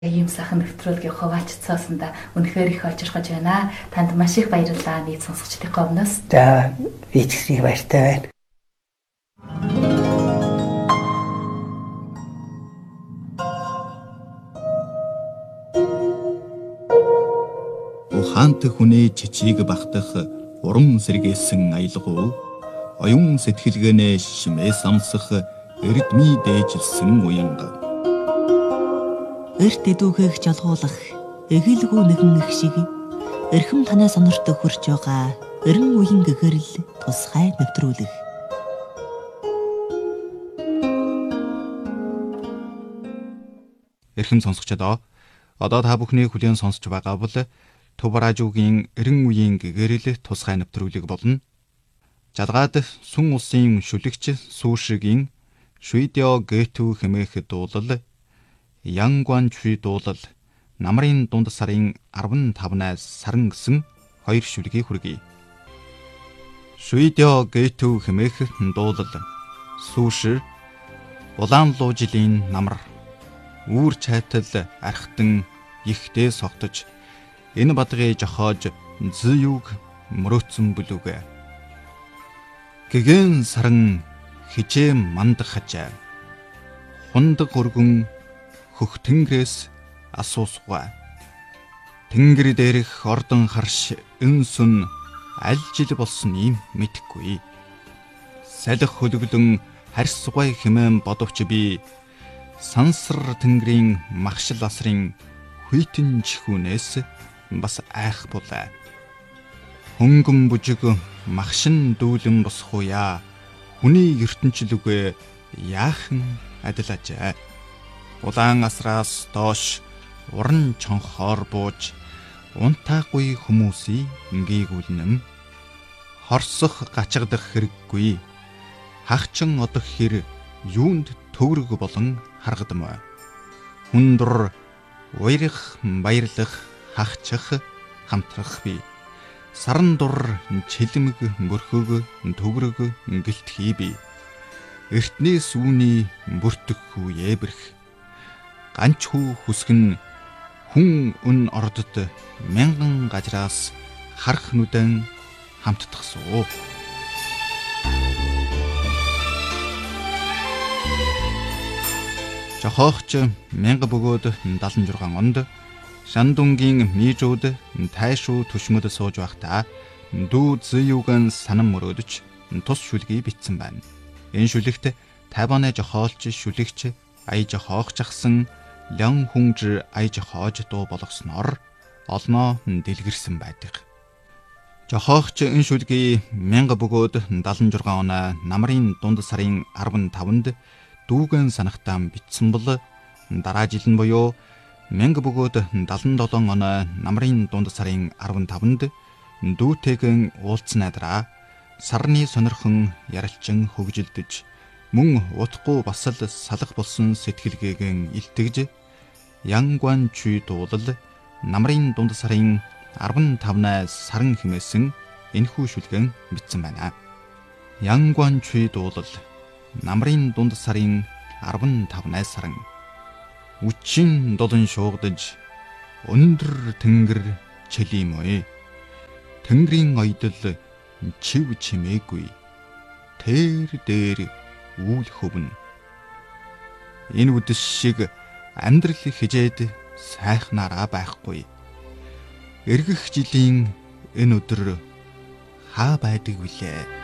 Ийм сайхан нэвтрүүлгийн хуваалцсаасанда үнэхээр их очирхож байна. Танд маш их баярлалаа нийт сонсогчдын өмнөөс. За, эцэг баяртай байна. Ухаант хүнээ чичиг багтах уран сэргээсэн аялгуу оюун сэтгэлгээнээ шимээ самсах эрдмий дээжилсэн уянга. Эрт эдүүгээх жалгуулах эгэлгүй нэгэн их шиг эрхэм танай сонорт хөрч байгаа эрен үеийн гэгэрэл тусгай нэвтрүүлэх. Эрхэм сонсогчдоо одоо та бүхний хүлээн сонсч байгаа бол Төв радиогийн эрен үеийн гэгэрэл тусгай нэвтрүүлэг болно. Жалгаад сүн улсын шүлэгч Сүүшигийн Шүйдё Гэтү хэмээх дуулал Янгван Чүй дуулал намрын дунд сарын 15-наас саран гэсэн хоёр шүлгийг хүргэе. Шүйдё Гэтү хэмээх дуулал Сүүшир улаан луу жилийн намар үүр чайтал архтан ихтэй согтож энэ бадгыг жохоож зүйг мөрөөцөн бүлүгэ. Гэгэн саран хижээ мандах хажаа. Хундаг өргөн хөх тэнгэрээс асуусгүй. Тэнгэр дээрх ордон харш өнсөн аль жил болсон юм мэдхгүй. Салих хөлөглөн харьсгүй хэмээн бодовч би сансар тэнгэрийн махшил асрын хүйтэн чихүүнээс бас айх булаа. Хөнгөн бүжиг махшин дүүлэн босхуя. Хүний ертөнчлүгэ яахан адилажаа. Улаан асраас доош уран чонхоор бууж унтаагүй хүмүүсийг ингээгүүлнэн. Хорсох гачигдах хэрэггүй. Хагчин одох хэр юунд төврөг болон харгадам. Хүндур уйрах баярлах хагчих хамтрах би. Саран дур чилмэг мөрхөг төгрөг гэлтхий би. Эртний сүүний бүртгэхгүй ебэрх. Ганч хүү хүсгэн хүн өн ордод мянган гажраас харах нүдэн хамттахсуу. Жохоогч 1000 бөгөөд 76 онд Шандунгийн Мижүүд тайшуу төшмөд сууж байхдаа дүү зүйүгэн санам мөрөөдөж тус шүлгийг бичсэн байна. Энэ шүлэгт Тайваны жохоолч шүлэгч ая жохоогч ахсан Лян Хүнж ая жохоож дуу болгосноор олноо дэлгэрсэн байдаг. Жохоогч энэ шүлгийг 1000 бөгөөд 76 он намрын дунд сарын 15-нд дүүгэн санахтаа бичсэн бол дараа жил нь буюу 1000 бөгөөд 77 он намрын дунд сарын 15-нд дүүтэйгэн уулзснаараа сарны сонирхон яралчин хөгжилдөж мөн утгагүй бас л салах болсон сэтгэлгээгэн илтгэж Янгван Чүй дуулал намрын дунд сарын 15-наас саран хэмээсэн энэхүү шүлгэн бичсэн байна. Янгван Чүй дуулал намрын дунд сарын 15-наас саран үчин долон шуугдаж өндөр тэнгэр чилимой. Тэнгэрийн ойдол чив чимээгүй. Тэр дээр үл хөвнө. Энэ үдэс шиг амьдрал хижээд сайхнараа байхгүй. Эргэх жилийн энэ өдөр хаа байдаг вүлээ?